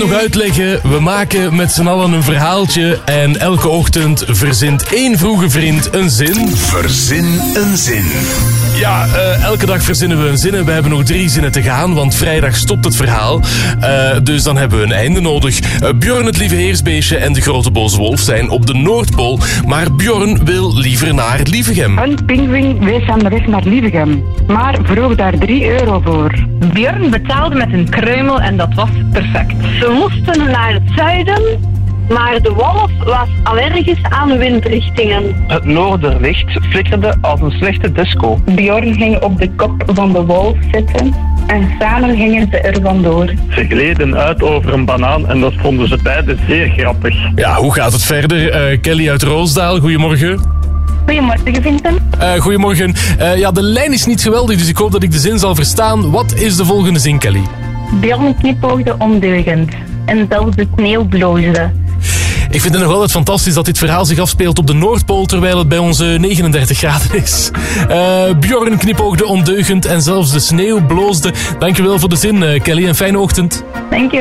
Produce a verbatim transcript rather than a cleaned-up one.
Nog uitleggen, we maken met z'n allen een verhaaltje en elke ochtend verzint één vroege vriend een zin. Verzin een zin. Ja, uh, elke dag verzinnen we een zin en we hebben nog drie zinnen te gaan, want vrijdag stopt het verhaal. Uh, dus dan hebben we een einde nodig. Uh, Bjorn, het lieve heersbeestje en de grote boze wolf zijn op de Noordpool, maar Bjorn wil liever naar Lievegem. Een pinguïn wees aan de weg naar Lievegem, maar vroeg daar drie euro voor. Bjorn betaalde met een kruimel en dat was perfect. Ze moesten naar het zuiden, maar de wolf was allergisch aan windrichtingen. Het noorderlicht flikkerde als een slechte disco. Bjorn ging op de kop van de wolf zitten en samen gingen ze er vandoor. Ze gleden uit over een banaan en dat vonden ze beiden zeer grappig. Ja, hoe gaat het verder? Uh, Kelly uit Roosdaal, goedemorgen. Goedemorgen, Vincent. Uh, goedemorgen. Uh, ja, de lijn is niet geweldig, dus ik hoop dat ik de zin zal verstaan. Wat is de volgende zin, Kelly? Bjorn knipoogde ondeugend en zelfs de sneeuw bloosde. Ik vind het nog altijd fantastisch dat dit verhaal zich afspeelt op de Noordpool, terwijl het bij ons negenendertig graden is. Uh, Bjorn knipoogde ondeugend en zelfs de sneeuw bloosde. Dankjewel voor de zin, uh, Kelly. Een fijne ochtend. Dank je.